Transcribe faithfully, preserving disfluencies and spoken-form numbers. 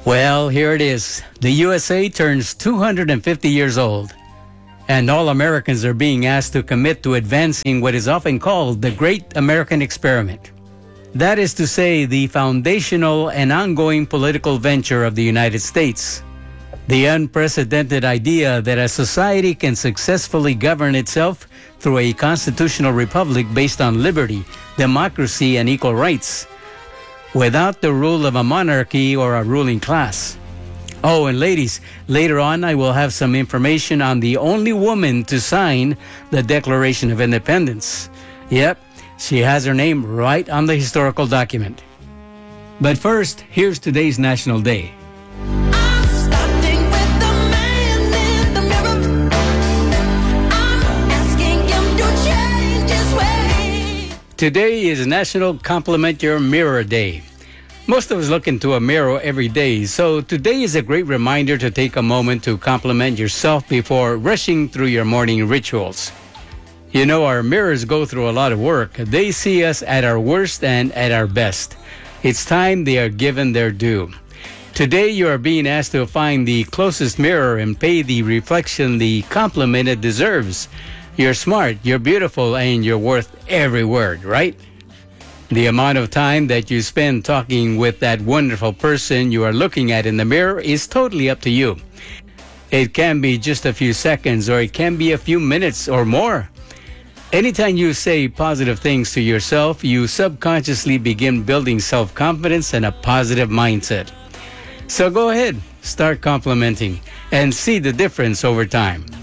Well, here it is. The U S A turns two hundred fifty years old, and all Americans are being asked to commit to advancing what is often called the Great American Experiment. That is to say, the foundational and ongoing political venture of the United States. The unprecedented idea that a society can successfully govern itself through a constitutional republic based on liberty, democracy, and equal rights, without the rule of a monarchy or a ruling class. Oh, and ladies, later on I will have some information on the only woman to sign the Declaration of Independence. Yep, she has her name right on the historical document. But first, here's today's National Day. I'm starting with the man in the mirror. I'm asking him to change his ways. Today is National Compliment Your Mirror Day. Most of us look into a mirror every day, so today is a great reminder to take a moment to compliment yourself before rushing through your morning rituals. You know, our mirrors go through a lot of work. They see us at our worst and at our best. It's time they are given their due. Today you are being asked to find the closest mirror and pay the reflection the compliment it deserves. You're smart, you're beautiful, and you're worth every word, right? The amount of time that you spend talking with that wonderful person you are looking at in the mirror is totally up to you. It can be just a few seconds, or it can be a few minutes or more. Anytime you say positive things to yourself, you subconsciously begin building self-confidence and a positive mindset. So go ahead, start complimenting, and see the difference over time.